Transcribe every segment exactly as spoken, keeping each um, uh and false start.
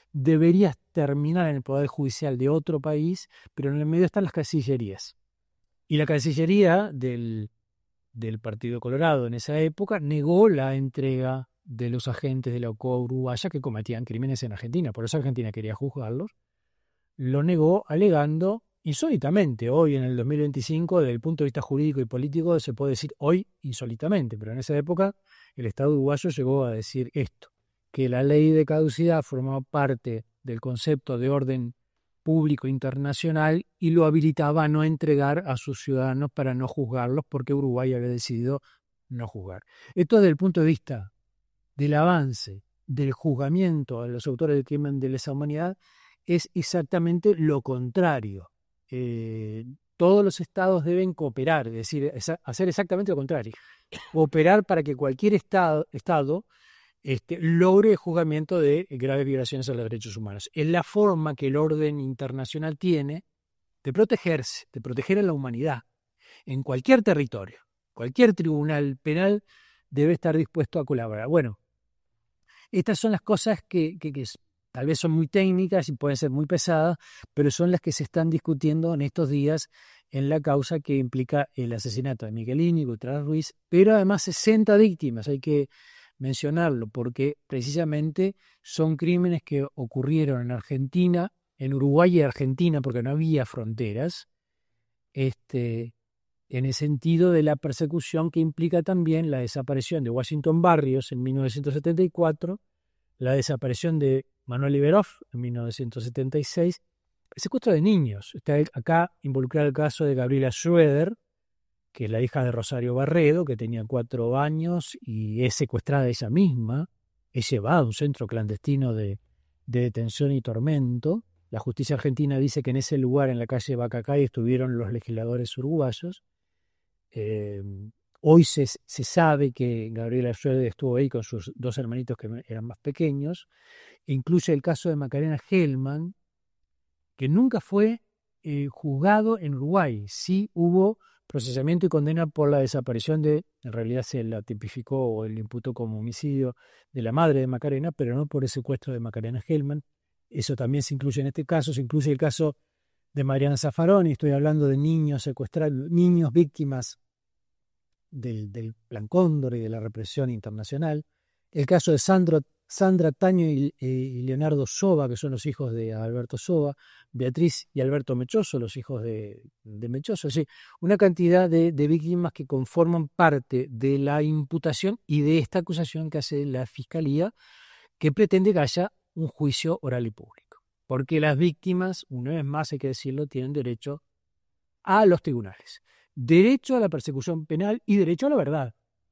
deberías terminar en el Poder Judicial de otro país, pero en el medio están las cancillerías. Y la Cancillería del, del Partido Colorado en esa época negó la entrega de los agentes de la O C O A uruguaya que cometían crímenes en Argentina. Por eso Argentina quería juzgarlos. Lo negó alegando, insólitamente, hoy en el dos mil veinticinco, desde el punto de vista jurídico y político, se puede decir hoy insólitamente, pero en esa época el Estado uruguayo llegó a decir esto, que la ley de caducidad formaba parte del concepto de orden público internacional y lo habilitaba a no entregar a sus ciudadanos para no juzgarlos porque Uruguay había decidido no juzgar. Esto desde el punto de vista del avance del juzgamiento a los autores del crimen de lesa humanidad es exactamente lo contrario. Eh, todos los estados deben cooperar, es decir, esa, hacer exactamente lo contrario. Cooperar para que cualquier estado, estado Este, logre el juzgamiento de graves violaciones a los derechos humanos. Es la forma que el orden internacional tiene de protegerse, de proteger a la humanidad en cualquier territorio. Cualquier tribunal penal debe estar dispuesto a colaborar. Bueno, estas son las cosas que, que, que tal vez son muy técnicas y pueden ser muy pesadas, pero son las que se están discutiendo en estos días en la causa que implica el asesinato de Michelini y Gutiérrez Ruiz, pero además sesenta víctimas. Hay que mencionarlo, porque precisamente son crímenes que ocurrieron en Argentina, en Uruguay y Argentina, porque no había fronteras, este, en el sentido de la persecución que implica también la desaparición de Washington Barrios en mil novecientos setenta y cuatro, la desaparición de Manuel Iberov en mil novecientos setenta y seis, el secuestro de niños. Está acá involucrado el caso de Gabriela Schroeder, que es la hija de Rosario Barredo, que tenía cuatro años y es secuestrada ella misma, es llevada a un centro clandestino de, de detención y tormento. La justicia argentina dice que en ese lugar, en la calle Bacacay, estuvieron los legisladores uruguayos. Eh, hoy se, se sabe que Gabriela Schroeder estuvo ahí con sus dos hermanitos que eran más pequeños. Incluye el caso de Macarena Gelman, que nunca fue eh, juzgado en Uruguay. Sí hubo procesamiento y condena por la desaparición de, en realidad se la tipificó o le imputó como homicidio de la madre de Macarena, pero no por el secuestro de Macarena Gelman. Eso también se incluye en este caso, se incluye el caso de Mariana Zaffaroni, estoy hablando de niños secuestrados, niños víctimas del, del Plan Cóndor y de la represión internacional. El caso de Sandro, Sandra Taño y, y Leonardo Soba, que son los hijos de Alberto Soba, Beatriz y Alberto Mechoso, los hijos de, de Mechoso. Sí, una cantidad de, de víctimas que conforman parte de la imputación y de esta acusación que hace la Fiscalía, que pretende que haya un juicio oral y público. Porque las víctimas, una vez más hay que decirlo, tienen derecho a los tribunales, derecho a la persecución penal y derecho a la verdad.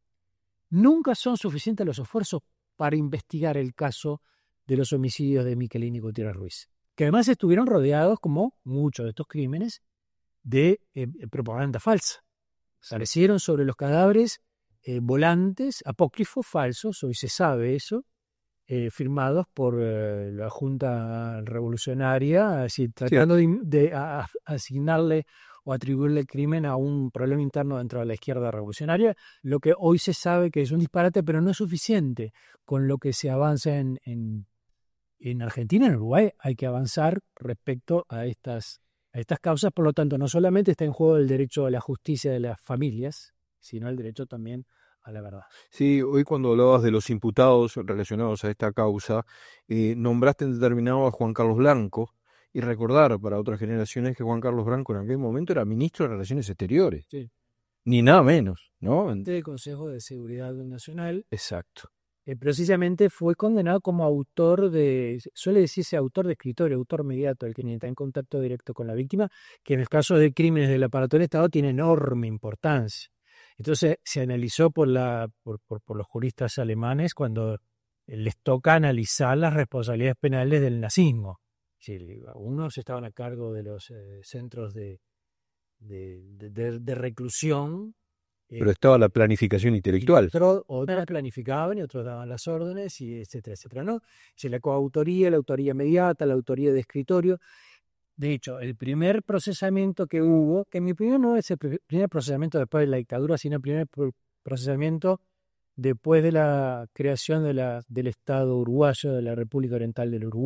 Nunca son suficientes los esfuerzos para investigar el caso de los homicidios de Michelini y Gutiérrez Ruiz, que además estuvieron rodeados, como muchos de estos crímenes, de eh, propaganda falsa. Aparecieron sobre los cadáveres eh, volantes apócrifos falsos, hoy se sabe eso, eh, firmados por eh, la Junta Revolucionaria, así, tratando sí. de, de a, a asignarle o atribuirle el crimen a un problema interno dentro de la izquierda revolucionaria, lo que hoy se sabe que es un disparate, pero no es suficiente con lo que se avanza en, en, en Argentina, en Uruguay. Hay que avanzar respecto a estas, a estas causas, por lo tanto, no solamente está en juego el derecho a la justicia de las familias, sino el derecho también a la verdad. Sí, hoy cuando hablabas de los imputados relacionados a esta causa, eh, nombraste en determinado a Juan Carlos Blanco, y recordar para otras generaciones que Juan Carlos Blanco en aquel momento era ministro de Relaciones Exteriores, Sí. Ni nada menos, ¿no? Del Consejo de Seguridad Nacional. Exacto. Eh, precisamente fue condenado como autor de, suele decirse autor de escritorio, autor mediato, el que ni está en contacto directo con la víctima, que en el caso de crímenes del aparato del Estado tiene enorme importancia. Entonces se analizó por, la, por, por, por los juristas alemanes cuando les toca analizar las responsabilidades penales del nazismo. Sí, unos estaban a cargo de los eh, centros de, de, de, de, de reclusión. Pero estaba la planificación intelectual. Y otros, otros planificaban y otros daban las órdenes, y etcétera, etcétera, ¿no? Si la coautoría, la autoría mediata, la autoría de escritorio. De hecho, el primer procesamiento que hubo, que en mi opinión no es el primer procesamiento después de la dictadura, sino el primer procesamiento después de la creación de la, del Estado uruguayo, de la República Oriental del Uruguay.